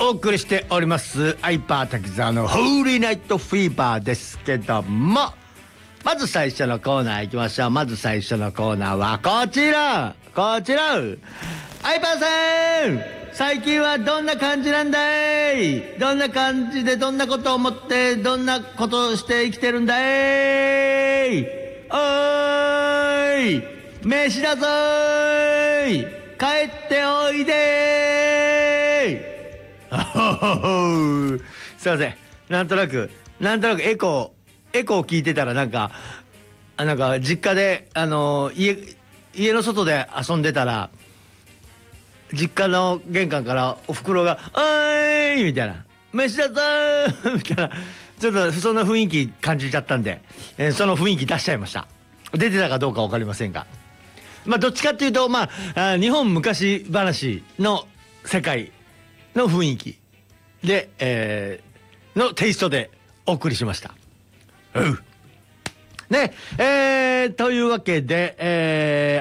お送りしておりますアイパー滝沢のホーリーナイトフィーバーですけども、まず最初のコーナー行きましょう。まず最初のコーナーはこちらアイパーさん、最近はどんな感じなんだい？どんな感じでどんなことを思ってどんなことをして生きてるんだい？おーい飯だぞーい帰っておいでーすいません、なんとなくエコー聞いてたらなんか実家で家の外で遊んでたら実家の玄関からおふくろが「おーい!」みたいな「飯だぞー!」みたいな、ちょっとそんな雰囲気感じちゃったんで、その雰囲気出しちゃいました。出てたかどうか分かりませんが、まあどっちかっていうと日本昔話の世界の雰囲気で、のテイストでお送りしました。ね、というわけで、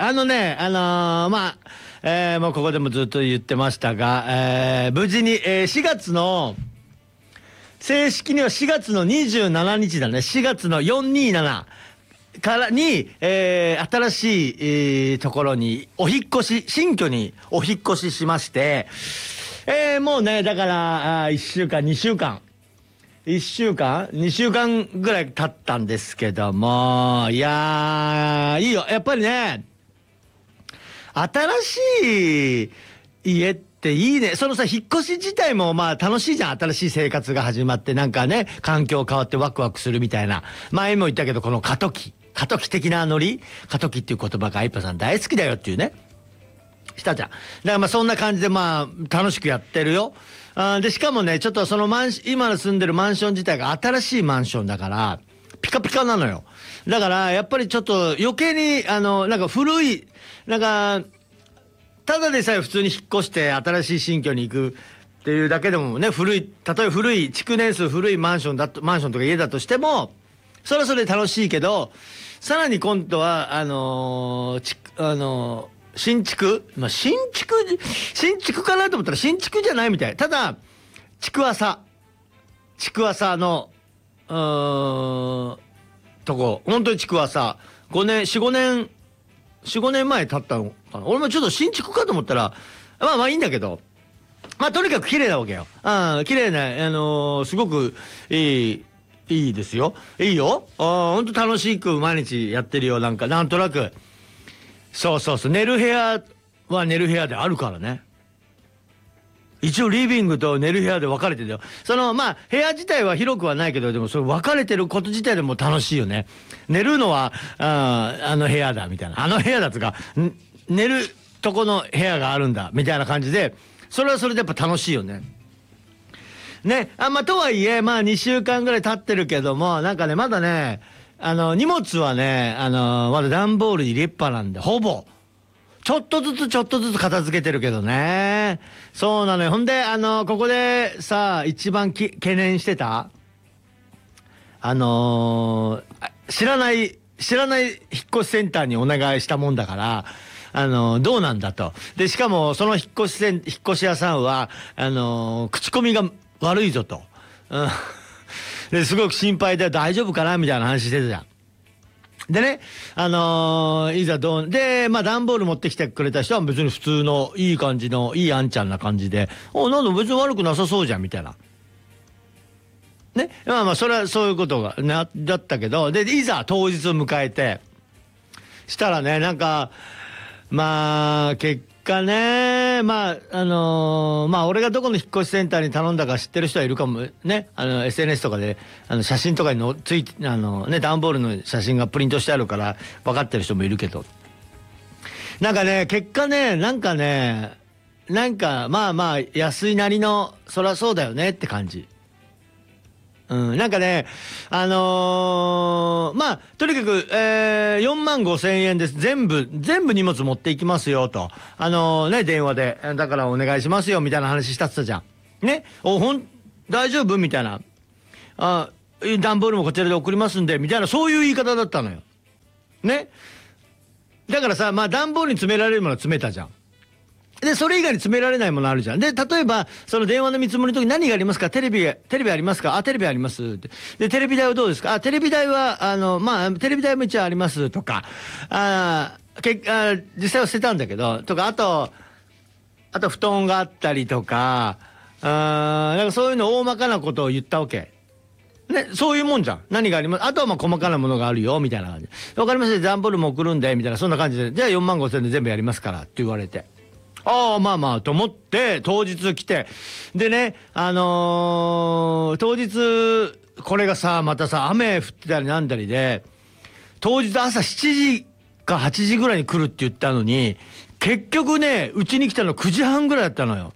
もうここでもずっと言ってましたが、無事に、4月の正式には4月の27日だね。4月の427からに、新しい、ところに新居にお引っ越ししまして、もうね、だから1週間2週間2週間ぐらい経ったんですけども、いやーいいよやっぱりね、新しい家っていいね。そのさ、引っ越し自体もまあ楽しいじゃん。新しい生活が始まってなんかね、環境変わってワクワクするみたいな。前も言ったけど、この過渡期的なノリ、過渡期っていう言葉がアイパさん大好きだよっていうね、したじゃん。だからまあそんな感じでまあ楽しくやってるよ。でしかもね、ちょっとその今の住んでるマンション自体が新しいマンションだからピカピカなのよ。だからやっぱりちょっと余計になんか古い、なんかただでさえ普通に引っ越して新しい新居に行くっていうだけでもね、例えば古い築年数古いマンションとか家だとしてもそれそれ楽しいけど、さらに今度は新築かなと思ったら新築じゃないみたい。ただ築浅のとこ、本当に築浅4、5年前経ったのかな。俺もちょっと新築かと思ったらまあいいんだけど、まあとにかく綺麗なわけよ。綺麗なすごくいいですよ。いいよ。本当楽しく毎日やってるよ。なんとなく。そう寝る部屋は寝る部屋であるからね。一応リビングと寝る部屋で分かれてるよ。部屋自体は広くはないけど、でもそれ分かれてること自体でも楽しいよね。寝るのはあの部屋だみたいな、部屋だとか寝るとこの部屋があるんだみたいな感じで、それはそれでやっぱ楽しいよね。ね、とはいえ2週間ぐらい経ってるけども、なんかねまだね荷物はねまだ段ボールに入れっぱなんで、ほぼちょっとずつ片付けてるけどね。そうなのよ。ほんでここでさ、一番懸念してた知らない引っ越しセンターにお願いしたもんだからどうなんだと。でしかもその引っ越し屋さんは口コミが悪いぞと、ですごく心配で大丈夫かなみたいな話してたじゃん。でね、いざで段ボール持ってきてくれた人は別に普通のいい感じのいいあんちゃんな感じで、なんだ別に悪くなさそうじゃんみたいなね。それはそういうことがだったけど、でいざ当日を迎えてしたらね、なんか結果ね、俺がどこの引っ越しセンターに頼んだか知ってる人はいるかもね。SNS とかで写真とかに段ボールの写真がプリントしてあるから分かってる人もいるけど、なんかね結果ね、なんか安いなりのそりゃそうだよねって感じ。なんかねとにかく、4万5千円です。全部荷物持っていきますよと電話でだからお願いしますよみたいな話したってたじゃんね。大丈夫みたいな、段ボールもこちらで送りますんでみたいな、そういう言い方だったのよね。だからさ、段ボールに詰められるものは詰めたじゃん。 で、それ以外に詰められないものあるじゃん。で、例えば、その電話の見積もりの時何がありますか？テレビありますか？あ、テレビありますって。で、テレビ代はどうですか？あ、テレビ代は、テレビ代も一応ありますとか、実際は捨てたんだけど、とか、あと布団があったりとか、なんかそういうの大まかなことを言ったわけ。ね、そういうもんじゃん。何があります？あとはまあ細かなものがあるよ、みたいな感じ。わかりました。段ボールも送るんで、みたいな、そんな感じで。じゃあ4万5千で全部やりますから、って言われて。ああ、まあまあ、と思って、当日来て。でね、当日、これがさ、またさ、雨降ってたりなんだりで、当日朝7時か8時ぐらいに来るって言ったのに、結局ね、うちに来たの9時半ぐらいだったのよ。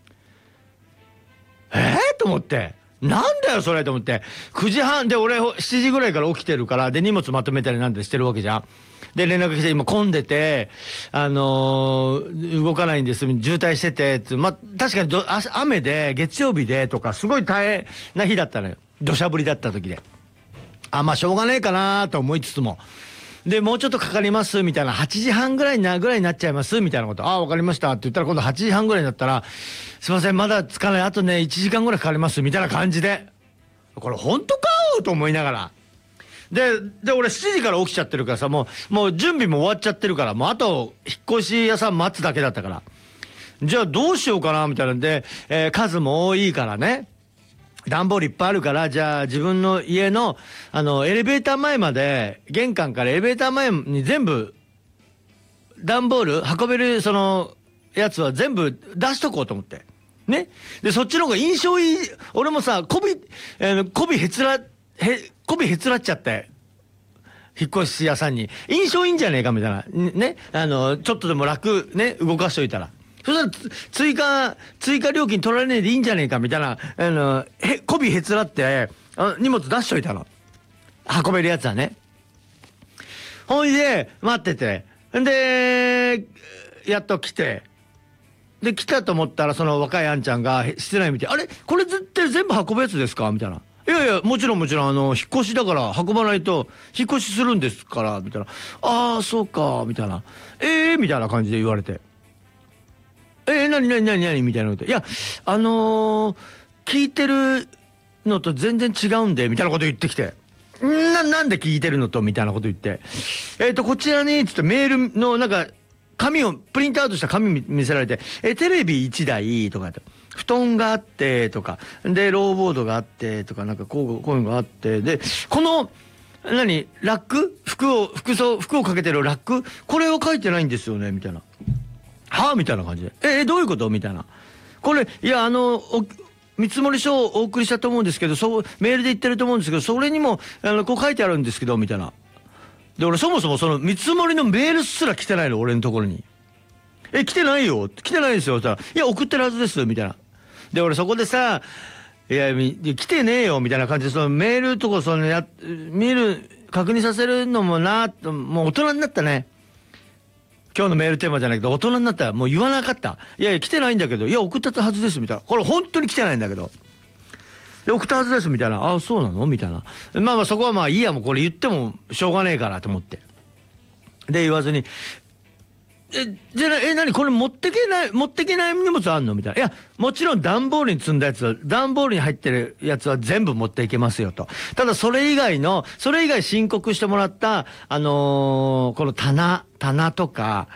と思って。なんだよ、それと思って。9時半で、俺7時ぐらいから起きてるから、で、荷物まとめたりなんてしてるわけじゃん。で、連絡来て、今混んでて、動かないんです、渋滞してて、まあ、確かに雨で、月曜日でとか、すごい大変な日だったのよ。土砂降りだった時で。まあ、しょうがねえかなと思いつつも。で、もうちょっとかかります、みたいな、8時半ぐらいになっちゃいます、みたいなこと。わかりました、って言ったら今度8時半ぐらいになったら、すいません、まだ着かない、あとね、1時間ぐらいかかります、みたいな感じで。これ本当かと思いながら。で、俺7時から起きちゃってるからさ、もう準備も終わっちゃってるから、もうあと、引っ越し屋さん待つだけだったから。じゃあどうしようかな、みたいなんで、数も多いからね。段ボールいっぱいあるから、じゃあ自分の家の、エレベーター前まで、玄関からエレベーター前に全部、段ボール、運べる、やつは全部出しとこうと思って。ね。で、そっちの方が印象いい。俺もさ、こびへつらっちゃって。引っ越し屋さんに。印象いいんじゃねえかみたいな。ね。ちょっとでも楽、ね、動かしといたら。そしたら、追加料金取られねえでいいんじゃねえかみたいな、こびへつらって、荷物出しといたの。運べるやつはね。ほいで、待ってて。で、やっと来て。で、来たと思ったら、その若いあんちゃんが室内見て、あれこれって全部運ぶやつですかみたいな。いやいや、もちろん、引っ越しだから運ばないと、引っ越しするんですから、みたいな。ああ、そうか、みたいな。みたいな感じで言われて。何みたいなこと。いや、聞いてるのと全然違うんで、みたいなこと言ってきて。なんで聞いてるのと、みたいなこと言って。こちらに、ちょっとメールの、なんか、紙を、プリントアウトした紙見せられて、テレビ1台とか、布団があって、とか、で、ローボードがあって、とか、なんかこういうのがあって、で、この、ラック服をかけてるラックこれは書いてないんですよねみたいな。はぁみたいな感じで。どういうことみたいな。これ、いや、見積書をお送りしたと思うんですけど、メールで言ってると思うんですけど、それにも、こう書いてあるんですけど、みたいな。で、俺そもそもその見積もりのメールすら来てないの、俺のところに。来てないよ。来てないですよ。って言ったら、いや、送ってるはずです、みたいな。で、俺そこでさ、いや、来てねえよ、みたいな感じで、そのメールとか、確認させるのもな、もう大人になったね。今日のメールテーマじゃないけど、大人になったらもう言わなかった。いやいや、来てないんだけど、いや、送ったはずです、みたいな。これ本当に来てないんだけど。送ったはずです、みたいな。そうなのみたいな。まあまあそこはまあいいや、もうこれ言ってもしょうがねえからと思って。で、言わずに、じゃあ、何これ持ってけない荷物あんのみたいな。いや、もちろん段ボールに積んだやつは、段ボールに入ってるやつは全部持っていけますよと。ただそれ以外申告してもらった、この棚とか、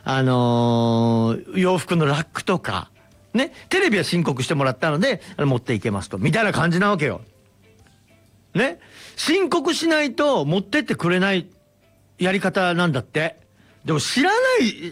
洋服のラックとか、ね、テレビは申告してもらったので、持っていけますと。みたいな感じなわけよ。ね。申告しないと持ってってくれないやり方なんだって。でも知らない、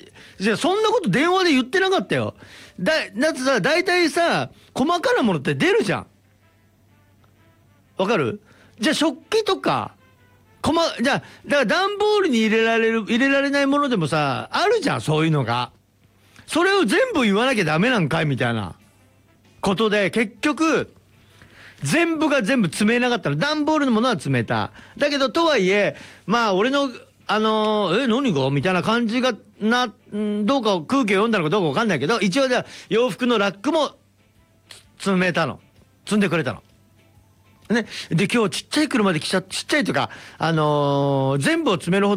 じゃあそんなこと電話で言ってなかったよ。だってさ、大体さ、細かなものって出るじゃん。わかる？じゃあ食器とか、じゃあ、だから段ボールに入れられないものでもさ、あるじゃん、そういうのが。それを全部言わなきゃダメなんかいみたいなことで、結局、全部が全部詰めなかったの。段ボールのものは詰めた。だけど、とはいえ、まあ、俺の、何がみたいな感じが、どうか空気を読んだのかどうかわかんないけど、一応じゃあ、洋服のラックも、積んでくれたの。ね。で、今日ちっちゃい車でちっちゃいというか、全部を詰めるほど